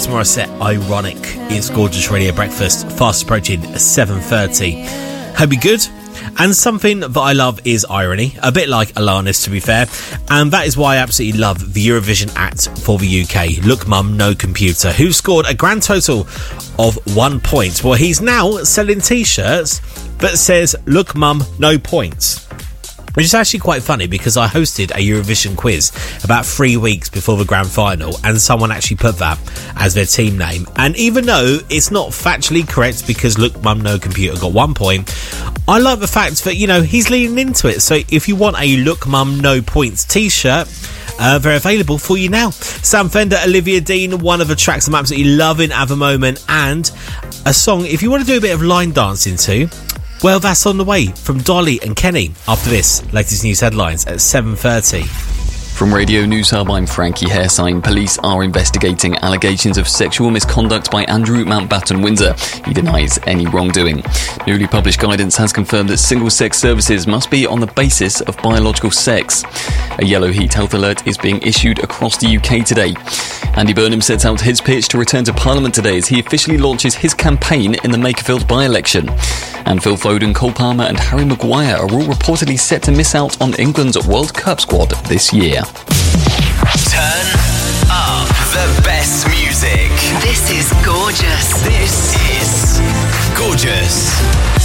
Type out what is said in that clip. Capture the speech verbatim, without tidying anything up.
Alanis Morissette, Ironic. It's Gorgeous Radio Breakfast, fast approaching seven thirty. Hope you're good. And something that I love is irony, a bit like Alanis, to be fair, and that is why I absolutely love the Eurovision act for the U K, Look Mum No Computer, who scored a grand total of one point. Well, he's now selling t-shirts that says Look Mum No Points, which is actually quite funny because I hosted a Eurovision quiz about three weeks before the grand final, and someone actually put that as their team name. And even though it's not factually correct because Look Mum No Computer got one point, I like the fact that, you know, he's leaning into it. So if you want a Look Mum No Points t-shirt, Uh, they're available for you now. Sam Fender, Olivia Dean, one of the tracks I'm absolutely loving at the moment, and a song if you want to do a bit of line dancing to, well, that's on the way from Dolly and Kenny. After this, latest news headlines at seven thirty. From Radio News Hub, I'm Frankie Hairsign. Police are investigating allegations of sexual misconduct by Andrew Mountbatten Windsor. He denies any wrongdoing. Newly published guidance has confirmed that single-sex services must be on the basis of biological sex. A yellow heat health alert is being issued across the U K today. Andy Burnham sets out his pitch to return to Parliament today as he officially launches his campaign in the Makerfield by-election. And Phil Foden, Cole Palmer and Harry Maguire are all reportedly set to miss out on England's World Cup squad this year. Turn up the best music. This is Gorgeous. This is Gorgeous.